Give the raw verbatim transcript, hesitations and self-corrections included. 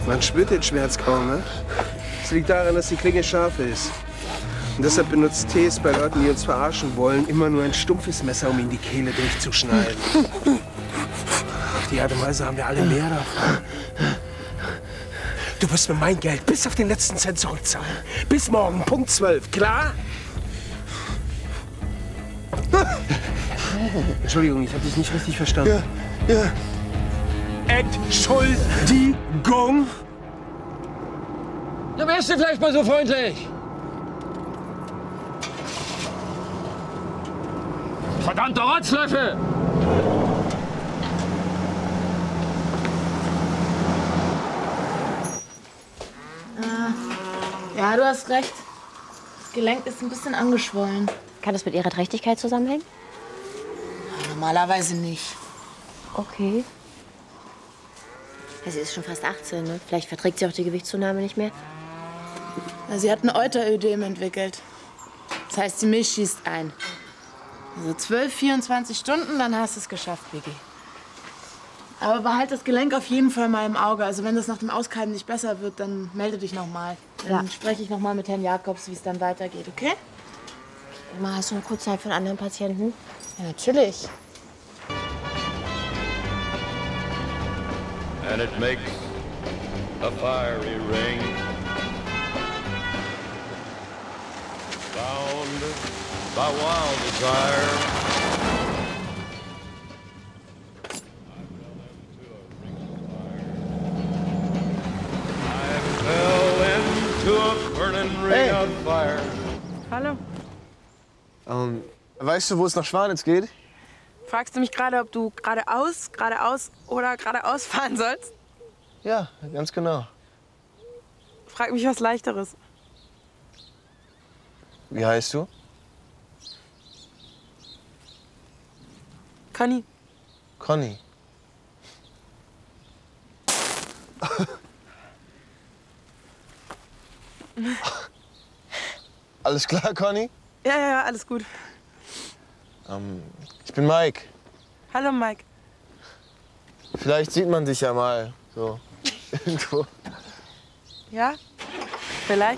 Man spürt den Schmerz kaum, ne? Es liegt daran, dass die Klinge scharf ist. Und deshalb benutzt Tees bei Leuten, die uns verarschen wollen, immer nur ein stumpfes Messer, um ihnen die Kehle durchzuschneiden. Auf die Art und Weise haben wir alle mehr davon. Du wirst mir mein Geld bis auf den letzten Cent zurückzahlen. Bis morgen, Punkt zwölf, klar? Entschuldigung, ich habe dich nicht richtig verstanden. Ja, ja. Entschuldigung? Na, wärst du vielleicht mal so freundlich? Verdammter Rotzlöffel! Ja, du hast recht. Das Gelenk ist ein bisschen angeschwollen. Kann das mit Ihrer Trächtigkeit zusammenhängen? Normalerweise nicht. Okay. Ja, sie ist schon fast achtzehn, ne? Vielleicht verträgt sie auch die Gewichtszunahme nicht mehr. Ja, sie hat ein Euterödem entwickelt. Das heißt, die Milch schießt ein. Also zwölf, vierundzwanzig Stunden, dann hast du es geschafft, Biggie. Aber behalt das Gelenk auf jeden Fall mal im Auge. Also wenn das nach dem Auskeimen nicht besser wird, dann melde dich noch mal. Dann Ja. spreche ich noch mal mit Herrn Jakobs, wie es dann weitergeht, okay? Emma, hast du eine Kurzzeit für einen anderen Patienten? Ja, natürlich. And it makes a fiery ring. Bound by wild desire. I fell into a burning ring Hey. of fire. Hallo. Ähm, weißt du, wo es nach Schwanitz geht? Fragst du mich gerade, ob du geradeaus, geradeaus oder geradeaus fahren sollst? Ja, ganz genau. Frag mich was Leichteres. Wie heißt du? Conny. Conny. Alles klar, Conny? Ja, ja, ja, alles gut. Ähm, ich bin Mike. Hallo, Mike. Vielleicht sieht man dich ja mal so irgendwo. Ja? Vielleicht?